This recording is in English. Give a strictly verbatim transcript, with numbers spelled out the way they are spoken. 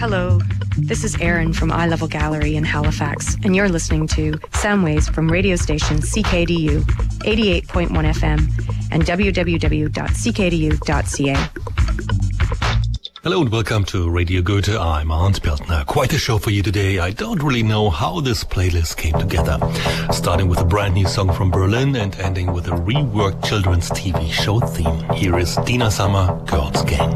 Hello, this is Erin from Eye Level Gallery in Halifax, and you're listening to Soundwaves from radio station C K D U eighty-eight point one F M and w w w dot c k d u dot c a. Hello and welcome to Radio Goethe. I'm Arndt Beltner. Quite a show for you today. I don't really know how this playlist came together. Starting with a brand new song from Berlin and ending with a reworked children's T V show theme. Here is Dina Summer, Girls Gang.